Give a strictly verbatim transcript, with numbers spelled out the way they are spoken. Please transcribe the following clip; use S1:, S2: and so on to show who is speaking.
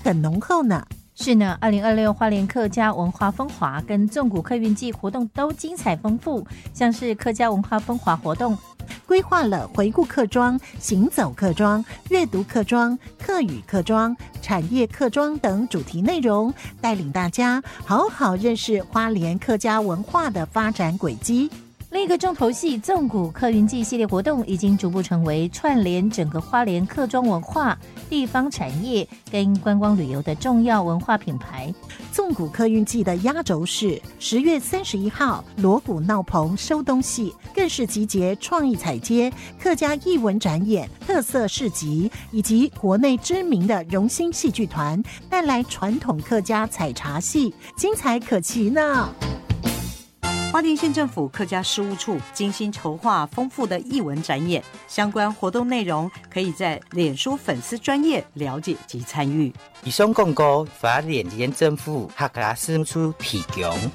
S1: 很浓厚呢。
S2: 是呢，二零二六花莲客家文化风华跟纵谷客运季活动都精彩丰富，像是客家文化风华活动
S1: 规划了回顾客庄、行走客庄、阅读客庄、客语客庄、产业客庄等主题内容，带领大家好好认识花莲客家文化的发展轨迹。
S2: 另一个重头戏纵谷客运季系列活动已经逐步成为串联整个花莲客庄文化、地方产业跟观光旅游的重要文化品牌。
S1: 纵谷客运季的压轴是十月三十一号锣鼓闹棚收东戏，更是集结创意彩街、客家艺文展演、特色市集以及国内知名的荣兴戏剧团，带来传统客家采茶戏，精彩可期呢。
S3: 花莲县政府客家事务处精心筹划丰富的艺文展演，相关活动内容可以在脸书粉丝专页了解及参与。
S4: 以上广告花莲县政府客家事务处提供。